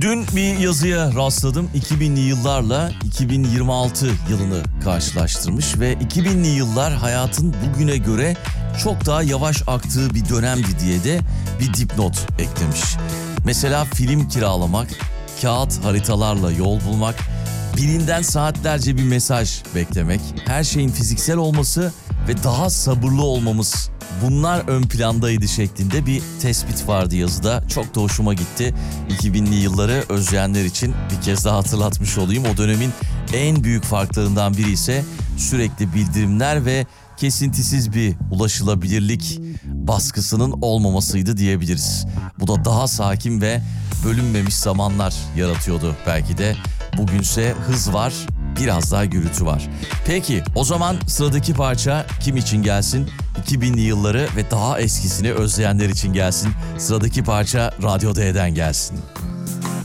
Dün bir yazıya rastladım. 2000'li yıllarla 2026 yılını karşılaştırmış ve 2000'li yıllar hayatın bugüne göre çok daha yavaş aktığı bir dönemdi diye de bir dipnot eklemiş. Mesela film kiralamak, kağıt haritalarla yol bulmak, birinden saatlerce bir mesaj beklemek, her şeyin fiziksel olması ve daha sabırlı olmamız, bunlar ön plandaydı şeklinde bir tespit vardı yazıda. Çok da hoşuma gitti. 2000'li yılları özleyenler için bir kez daha hatırlatmış olayım. O dönemin en büyük farklarından biri ise sürekli bildirimler ve kesintisiz bir ulaşılabilirlik baskısının olmamasıydı diyebiliriz. Bu da daha sakin ve bölünmemiş zamanlar yaratıyordu belki de. Bugünse hız var, biraz daha gürültü var. Peki o zaman sıradaki parça kim için gelsin? 2000'li yılları ve daha eskisini özleyenler için gelsin. Sıradaki parça Radyo D'den gelsin.